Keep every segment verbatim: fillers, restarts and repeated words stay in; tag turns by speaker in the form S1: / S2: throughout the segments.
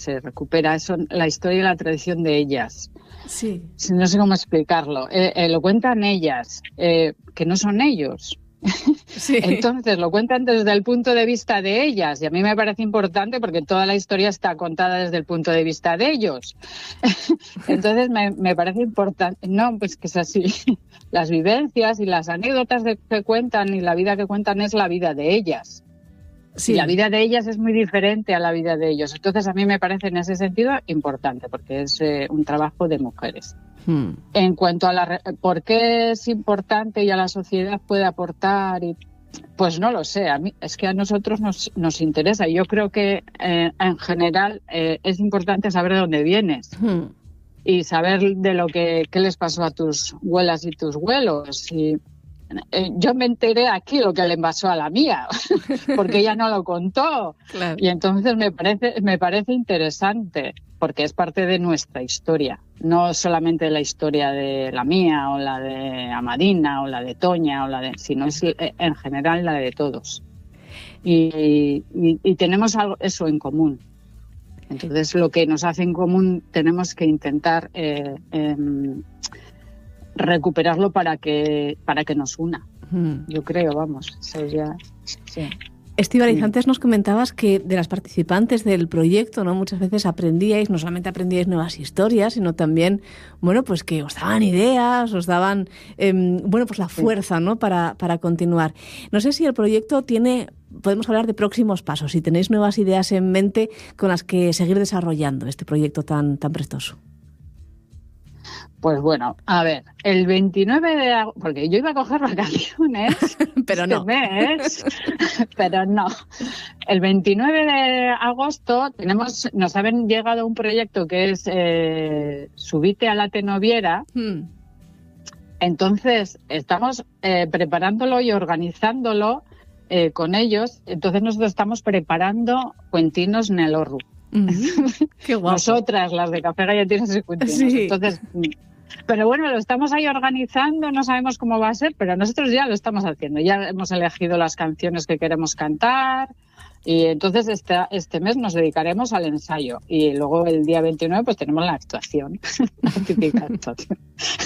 S1: se recupera eso, la historia y la tradición de ellas.
S2: Sí.
S1: No sé cómo explicarlo. Eh, eh, lo cuentan ellas, eh, que no son ellos.
S2: Sí.
S1: Entonces lo cuentan desde el punto de vista de ellas y a mí me parece importante porque toda la historia está contada desde el punto de vista de ellos. Entonces me, me parece importante, no, pues que es así, las vivencias y las anécdotas de, que cuentan y la vida que cuentan es la vida de ellas.
S2: Sí.
S1: Y la vida de ellas es muy diferente a la vida de ellos. Entonces a mí me parece en ese sentido importante porque es eh, un trabajo de mujeres. Hmm. En cuanto a la, por qué es importante y a la sociedad puede aportar, y, pues no lo sé. A mí es que a nosotros nos, nos interesa. Yo creo que eh, en general eh, es importante saber de dónde vienes hmm. y saber de lo que qué les pasó a tus abuelas y tus abuelos. Y eh, yo me enteré aquí lo que le pasó a la mía, porque ella no lo contó. Claro. Y entonces me parece me parece interesante. Porque es parte de nuestra historia, no solamente la historia de la mía o la de Amadina o la de Toña, o la de, sino es en general la de todos. Y, y, y tenemos algo, eso en común. Entonces lo que nos hace en común tenemos que intentar eh, eh, recuperarlo para que, para que nos una. Mm. Yo creo, vamos, eso ya... Sí.
S2: Estíbaliz, sí. Antes nos comentabas que de las participantes del proyecto, ¿no? Muchas veces aprendíais, no solamente aprendíais nuevas historias, sino también, bueno, pues que os daban ideas, os daban, eh, bueno, pues la fuerza, ¿no? Para, para continuar. No sé si el proyecto tiene, podemos hablar de próximos pasos, si tenéis nuevas ideas en mente con las que seguir desarrollando este proyecto tan, tan prestoso.
S1: Pues bueno, a ver, el veintinueve de agosto, porque yo iba a coger vacaciones
S2: pero no.
S1: este mes, pero no. El veintinueve de agosto tenemos, nos han llegado un proyecto que es eh, Subite a la Tenoviera. Hmm. Entonces, estamos eh, preparándolo y organizándolo eh, con ellos. Entonces, nosotros estamos preparando Cuentinos Nelorru.
S2: Mm-hmm. Qué guapo.
S1: Nosotras, las de Café Galletinos y Cuentinos. Sí. Entonces... Pero bueno, lo estamos ahí organizando, no sabemos cómo va a ser, pero nosotros ya lo estamos haciendo. Ya hemos elegido las canciones que queremos cantar y entonces este, este mes nos dedicaremos al ensayo. Y luego el día veintinueve pues tenemos la actuación, la típica actuación.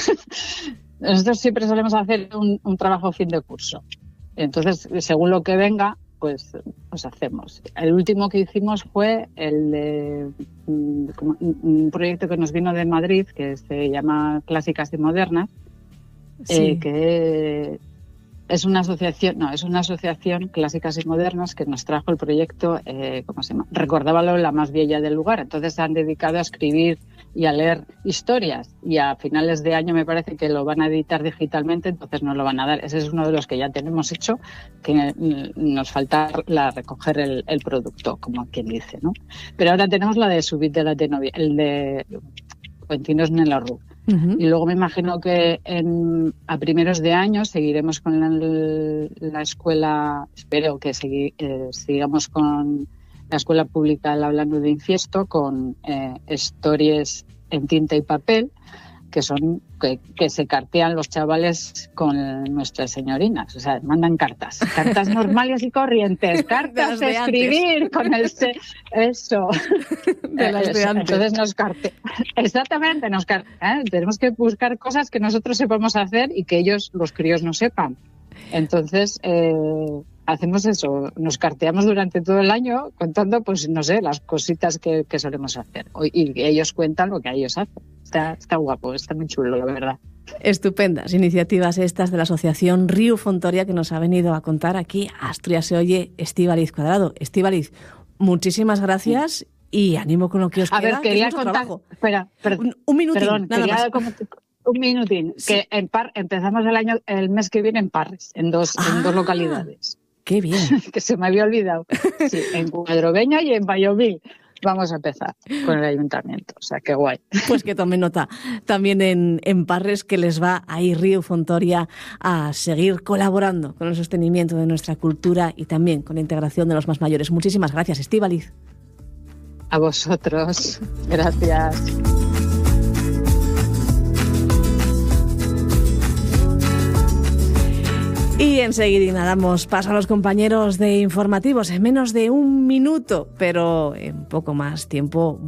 S1: Nosotros siempre solemos hacer un, un trabajo fin de curso. Entonces, según lo que venga, pues, pues hacemos. El último que hicimos fue el de un, un proyecto que nos vino de Madrid, que se llama Clásicas y Modernas, sí. eh, que es una asociación, no, es una asociación Clásicas y Modernas que nos trajo el proyecto, eh, ¿cómo se llama? Recordábalo, la más bella del lugar. Entonces se han dedicado a escribir y a leer historias y a finales de año me parece que lo van a editar digitalmente, entonces nos lo van a dar. Ese es uno de los que ya tenemos hecho, que nos falta la, recoger el, el producto, como quien dice, ¿no? Pero ahora tenemos la de Subite a la Tenoviera, el de Cuentinos Nelorru. Uh-huh. Y luego me imagino que en, a primeros de año seguiremos con la, la escuela, espero que segui, eh, sigamos con la escuela pública El Hablando de Infiesto con eh, historias en tinta y papel que son que, que se cartean los chavales con nuestras señorinas, o sea, mandan cartas, cartas normales y corrientes, cartas de, de escribir antes. Con el se, eso,
S2: de las de antes.
S1: Entonces nos carte, exactamente, nos carte, ¿eh? Tenemos que buscar cosas que nosotros sepamos hacer y que ellos, los críos, no sepan. Entonces eh, hacemos eso, nos carteamos durante todo el año contando, pues no sé, las cositas que, que solemos hacer y ellos cuentan lo que ellos hacen. Está, está guapo, está muy chulo, la verdad.
S2: Estupendas iniciativas estas de la asociación Riu Fontoria que nos ha venido a contar aquí a Asturias se oye Estíbaliz Cuadrado. Estíbaliz, muchísimas gracias y ánimo con lo que os
S1: a
S2: queda.
S1: A ver, quería
S2: que
S1: contar...
S2: Trabajo.
S1: Espera, per...
S2: un, un minutín,
S1: perdón,
S2: nada más.
S1: Como... Un minutín, sí. Que en Par... empezamos el año, el mes que viene en Parres, en dos, ah, en dos localidades.
S2: ¡Qué bien!
S1: Que se me había olvidado. Sí, en Cuadroveña y en Vallovil. Vamos a empezar con el ayuntamiento, o sea, qué guay.
S2: Pues que tomen nota también en, en Parres, que les va a ir Riu Fontoria a seguir colaborando con el sostenimiento de nuestra cultura y también con la integración de los más mayores. Muchísimas gracias, Estíbaliz.
S1: A vosotros, gracias.
S2: Y enseguida damos paso a los compañeros de informativos en menos de un minuto, pero en poco más tiempo.